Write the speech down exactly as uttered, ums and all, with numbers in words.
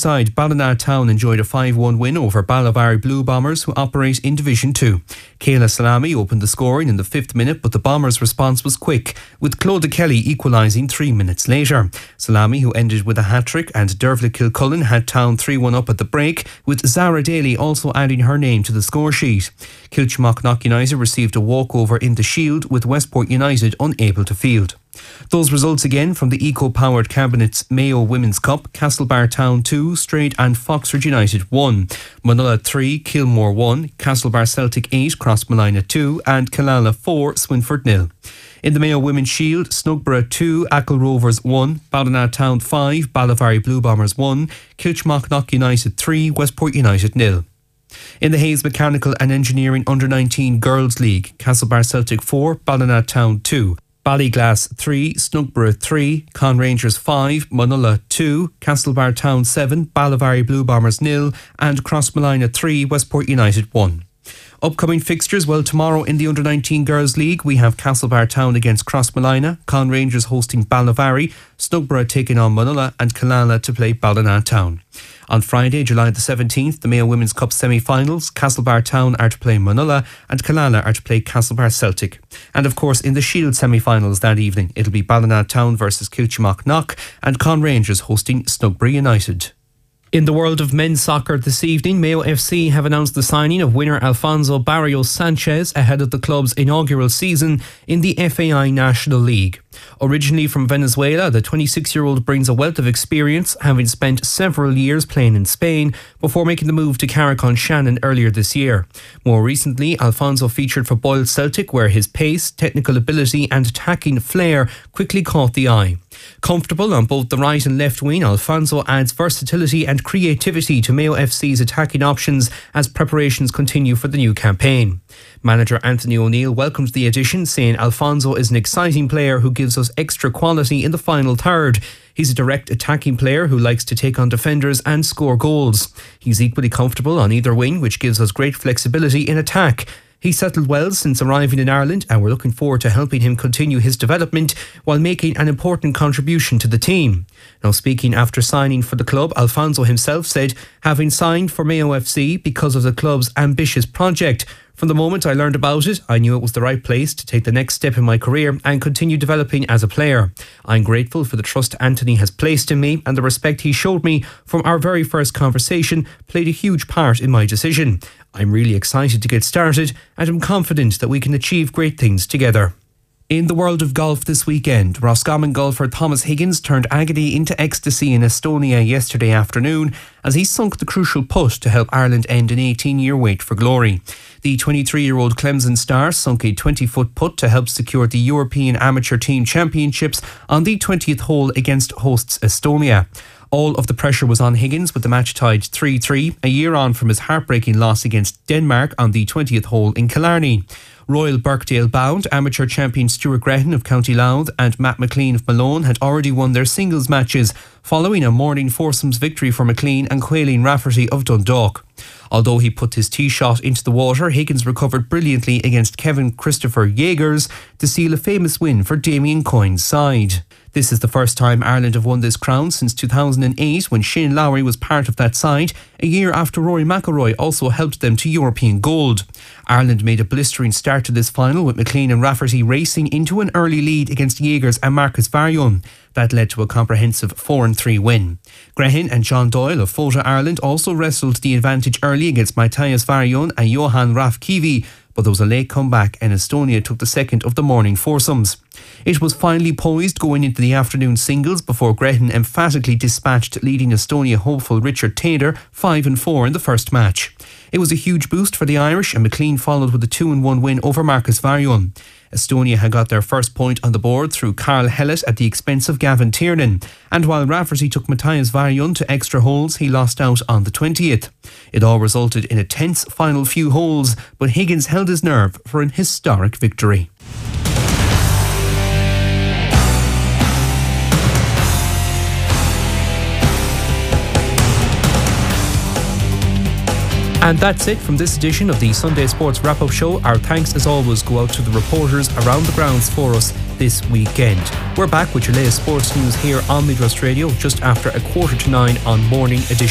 side Ballina Town enjoyed a five one win over Ballivary Blue Bombers, who operate in Division two. Kayla Salami opened the scoring in the fifth minute, but the Bombers' response was quick, with Claude Kelly equalising three minutes later. Salami, who ended with a hat-trick, and Dervla Kilcullen had Town three one up at the break, with Zara Daly also adding her name to the score sheet. Kilchmock United received a walkover in the Shield, with Westport United unable to field. Those results again from the eco-powered Cabinet's Mayo Women's Cup: Castlebar Town two, Straight and Foxford United one, Munulla three, Kilmore one, Castlebar Celtic eight, Crossmolina two, and Killala four, Swinford nil. In the Mayo Women's Shield, Snugborough two, Achill Rovers one, Ballina Town five, Ballivary Blue Bombers one, Kilchmock United three, Westport United nil. In the Hayes Mechanical and Engineering Under nineteen Girls League, Castlebar Celtic four, Ballina Town two, Ballyglass three, Snugborough three, Conrangers five, Munulla two, Castlebar Town seven, Ballivary Blue Bombers nil, and Crossmolina three, Westport United one. Upcoming fixtures: well, tomorrow in the Under nineteen Girls League we have Castlebar Town against Crossmolina, Conrangers hosting Ballivary, Snugborough taking on Munulla, and Killala to play Ballina Town. On Friday, July the seventeenth, the Mayo Women's Cup semi-finals, Castlebar Town are to play Munulla and Killala are to play Castlebar Celtic. And of course, in the Shield semi-finals that evening, it'll be Ballina Town versus Kilchmock and Conrangers hosting Snugborough United. In the world of men's soccer this evening, Mayo F C have announced the signing of winner Alfonso Barrios Sanchez ahead of the club's inaugural season in the F A I National League. Originally from Venezuela, the twenty-six-year-old brings a wealth of experience, having spent several years playing in Spain before making the move to Carrick-on-Shannon earlier this year. More recently, Alfonso featured for Boyle Celtic, where his pace, technical ability and attacking flair quickly caught the eye. Comfortable on both the right and left wing, Alfonso adds versatility and creativity to Mayo F C's attacking options as preparations continue for the new campaign. Manager Anthony O'Neill welcomes the addition, saying Alfonso is an exciting player who gives us extra quality in the final third. He's a direct attacking player who likes to take on defenders and score goals. He's equally comfortable on either wing, which gives us great flexibility in attack. He's settled well since arriving in Ireland, and we're looking forward to helping him continue his development while making an important contribution to the team. Now, speaking after signing for the club, Alfonso himself said, having signed for Mayo F C because of the club's ambitious project. From the moment I learned about it, I knew it was the right place to take the next step in my career and continue developing as a player. I'm grateful for the trust Anthony has placed in me, and the respect he showed me from our very first conversation played a huge part in my decision. I'm really excited to get started, and I'm confident that we can achieve great things together. In the world of golf this weekend, Roscommon golfer Thomas Higgins turned agony into ecstasy in Estonia yesterday afternoon as he sunk the crucial putt to help Ireland end an eighteen-year wait for glory. The twenty-three-year-old Clemson star sunk a twenty-foot putt to help secure the European Amateur Team Championships on the twentieth hole against hosts Estonia. All of the pressure was on Higgins, with the match tied three three, a year on from his heartbreaking loss against Denmark on the twentieth hole in Killarney. Royal Birkdale bound amateur champion Stuart Grehan of County Louth and Matt McLean of Malone had already won their singles matches following a morning foursomes victory for McLean and Quaileen Rafferty of Dundalk. Although he put his tee shot into the water, Higgins recovered brilliantly against Kevin Christopher Jaegers to seal a famous win for Damien Coyne's side. This is the first time Ireland have won this crown since two thousand eight, when Shane Lowry was part of that side, a year after Rory McIlroy also helped them to European gold. Ireland made a blistering start to this final, with McLean and Rafferty racing into an early lead against Jaegers and Marcus Varian. That led to a comprehensive four and three win. Grehan and John Doyle of Fota Ireland also wrestled the advantage early against Matthias Varian and Johan Rafkivi, but there was a late comeback and Estonia took the second of the morning foursomes. It was finally poised going into the afternoon singles before Grehan emphatically dispatched leading Estonia hopeful Richard Taylor five and four in the first match. It was a huge boost for the Irish, and McLean followed with a two and one win over Marcus Varian. Estonia had got their first point on the board through Carl Hellett at the expense of Gavin Tiernan, and while Rafferty took Matthias Varian to extra holes, he lost out on the twentieth. It all resulted in a tense final few holes, but Higgins held his nerve for an historic victory. And that's it from this edition of the Sunday Sports Wrap-Up Show. Our thanks as always go out to the reporters around the grounds for us this weekend. We're back with your latest sports news here on Midwest Radio just after a quarter to nine on Morning Edition.